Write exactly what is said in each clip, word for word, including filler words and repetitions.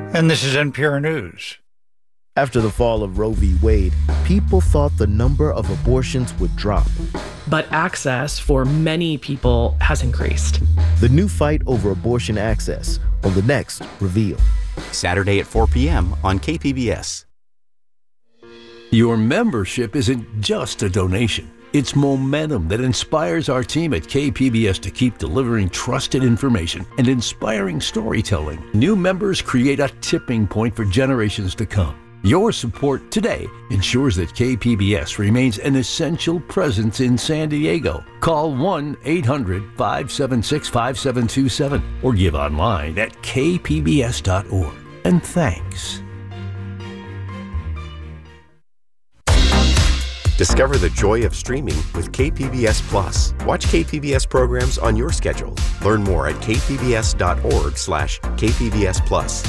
And this is N P R News. After the fall of Roe v. Wade, people thought the number of abortions would drop. But access for many people has increased. The new fight over abortion access on the next Reveal. Saturday at four p.m. on K P B S. Your membership isn't just a donation. It's momentum that inspires our team at K P B S to keep delivering trusted information and inspiring storytelling. New members create a tipping point for generations to come. Your support today ensures that K P B S remains an essential presence in San Diego. Call one eight hundred five seven six five seven two seven or give online at k p b s dot org. And thanks. Discover the joy of streaming with K P B S Plus. Watch K P B S programs on your schedule. Learn more at k p b s dot org slash k p b s plus.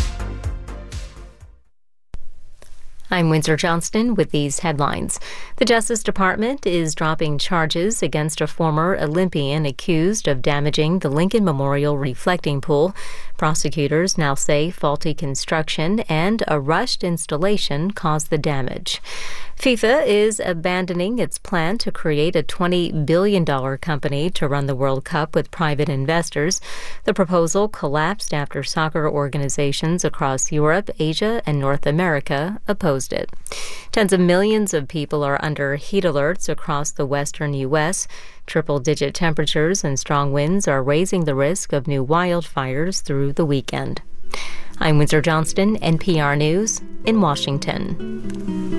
I'm Windsor Johnston with these headlines. The Justice Department is dropping charges against a former Olympian accused of damaging the Lincoln Memorial reflecting pool. Prosecutors now say faulty construction and a rushed installation caused the damage. FIFA is abandoning its plan to create a twenty billion dollars company to run the World Cup with private investors. The proposal collapsed after soccer organizations across Europe, Asia, and North America opposed it. Tens of millions of people are under heat alerts across the western U S. Triple-digit temperatures and strong winds are raising the risk of new wildfires through the weekend. I'm Windsor Johnston, N P R News in Washington.